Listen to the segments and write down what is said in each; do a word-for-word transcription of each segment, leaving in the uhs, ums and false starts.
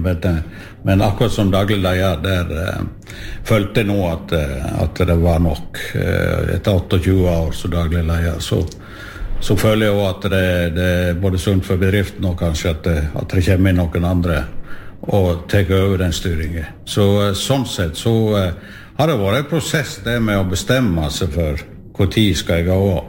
men, men akkurat som daglig leder, der eh, følte jeg nå at, at det var nok. Eh, etter tjueåtte år som daglig leder, så, så føler jeg også at det, det er både sunt for bedriften og kanskje at det, at det kommer inn noen andre og tar over den styringen. Så sånn sett så eh, har det vært en prosess det med å bestemme seg for hvor tid skal jeg gå av.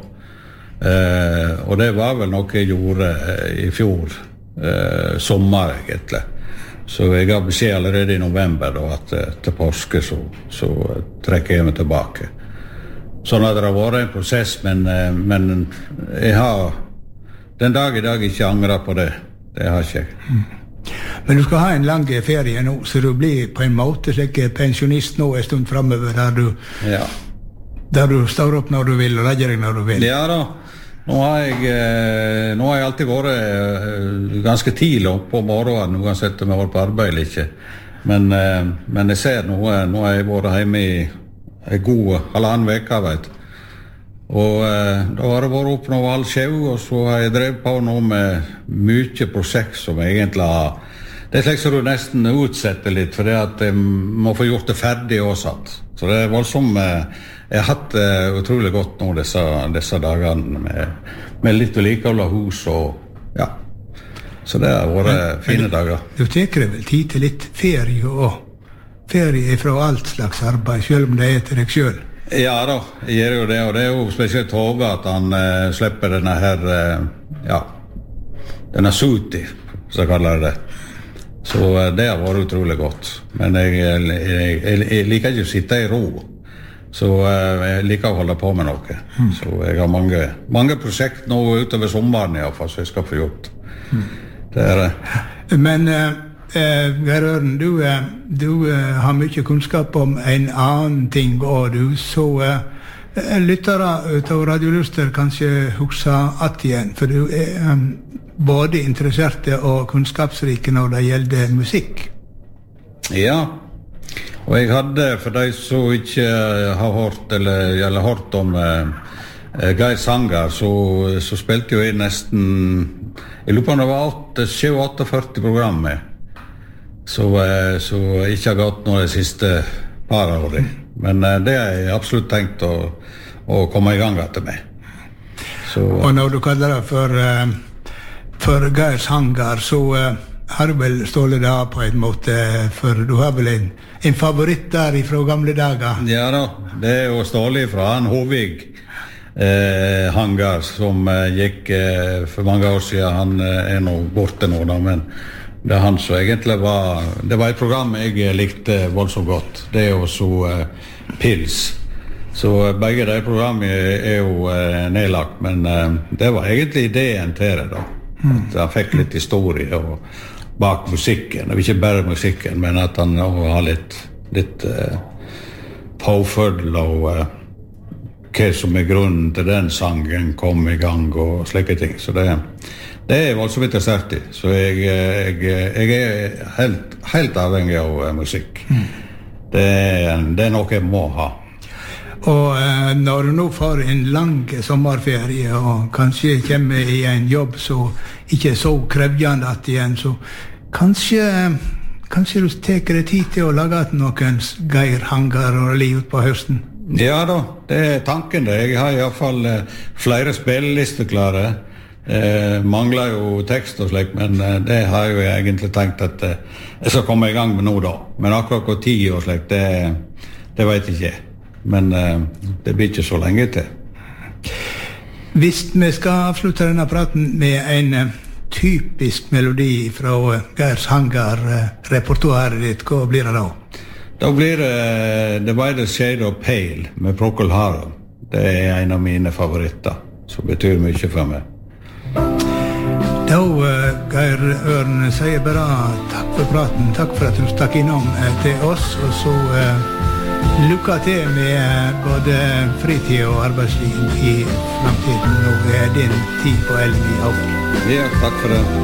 Eh, og det var vel noe jeg gjorde eh, i fjor eh, sommer egentlig. Så jeg har beskjed allerede i november da, at eh, til påske så, så trekker jeg meg tilbake. Sånn at det har vært en prosess, men, eh, men jeg har den dag i dag ikke angret på det. Det har ikke jeg. Mm. Men du skal ha en lang ferie nå, så du blir på en måte slik pensjonist nå en stund fremover, der du, ja. der du står opp når du vil og legger deg når du vil. Ja da. Nå har jeg, nå har jeg alltid vært ganske tidlig opp på morgenen, uansett om jeg har vært på arbeid eller ikke. Men, men jeg ser nå, nå har jeg vært hjemme i en god halvannen veka, vet du. Og eh, da har det vært opp noe halv sjau, og så har jeg drevet på nå med mye prosjekt som jeg egentlig har. Det er slik som du nesten utsetter litt, for det at jeg må få gjort det ferdig også. Så det er voldsomt. Eh, jeg har hatt det eh, utrolig godt nå disse, disse dagene med, med litt vedlikehold av hus og ja. Så det har vært men, fine men, dager. Du tenker vel tid til litt ferie og ferie fra alt slags arbeid, selv om det er til deg selv? Ja da, jeg gjør jo det, og det er jo spesielt Håve at han eh, slipper denne her, eh, ja, denne suti, så jeg kaller det. Så eh, det har vært utrolig godt. Men jeg, jeg, jeg, jeg liker ikke å sitte i ro, så eh, jeg liker å holde på med noe. Mm. Så jeg har mange, mange prosjekt nå utover sommeren i hvert fall, så jeg skal få gjort. Mm. Det er det. Men... Uh... Eh, Geir Øren, du, eh, du eh, har mye kunnskap om en annen ting, og du så eh, lyttere av Radioluster kanskje huske at igjen, for du er eh, både interessert og kunnskapsrike når det gjelder musikk. Ja, og jeg hadde, for de som ikke har hørt eller, eller hørt om eh, Geir Sangar, så, så spilte jo jeg nesten, jeg lurer på om det var sju førti programmer. Så, så ikke har gått nå de siste par årene. Men det har jeg absolutt tenkt å, å komme i gang etter meg. Så, og når du kaller det for, for Geir Sangar, så har du vel stålet det av på en måte, for du har vel en, en favoritt der fra gamle dager? Ja da, det er jo stålig fra han Hovig eh, Hangar, som eh, gikk eh, for mange år siden. Han eh, er nå borte nå da, men det han så egentlig var, det var et program jeg likte voldsomt godt. Det er jo så uh, Pils. Så uh, begge de programmene er jo uh, nedlagt, men uh, det var egentlig ideen til det da. Mm. At han fikk litt historie og bak musikken, og ikke bare musikken, men at han også har litt, litt uh, påfølg og uh, hva som er grunnen til den sangen kom i gang og slike ting. Så det Det er voldsomt interessert i, så jeg, jeg, jeg er helt, helt avhengig av musikk. Mm. Det, det er noe jeg må ha. Og eh, når du nå får en lang sommerferie og kanskje kommer i en jobb så ikke er så krevjende at igjen, så kanskje, kanskje du teker deg tid til å lage noen Geir Hangar og liv på høsten? Ja da, det er tanken det. Jeg har i hvert fall eh, flere spillelister klare. Eh, mangler jo tekst og slik, men eh, det har jeg jo egentlig tenkt at eh, jeg skal komme i gang med nå da. Men akkurat hvor tid og slik, det, det vet jeg ikke. Men eh, det blir ikke så lenge til. Hvis vi skal avslutte denne praten med en eh, typisk melodi fra eh, Geir Sangar eh, repertoaret ditt, hva blir det da? Da blir det eh, The Wider Shade of Pale med Procol Harum. Det er en av mine favoritter, som betyr mye for meg. Da, uh, Geir Øren, sier bare takk for praten, takk for at du stakk innom uh, til oss, og så uh, lykke til med uh, både fritid og arbeidsliv i fremtiden. Nå er din tid på Elvi over. Ja, takk for det.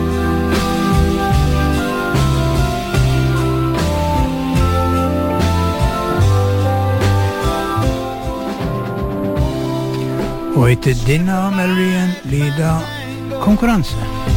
Og etter denne melodien lyder konkurranse.